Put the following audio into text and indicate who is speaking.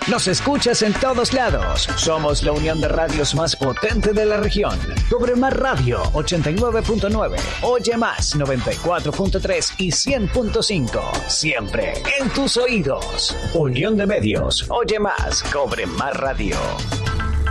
Speaker 1: Nos escuchas en todos lados. Somos la unión de radios más potente de la región. Cobre Más Radio 89.9, Oye Más 94.3 y 100.5. Siempre en tus oídos. Unión de Medios. Oye Más, Cobre Más Radio.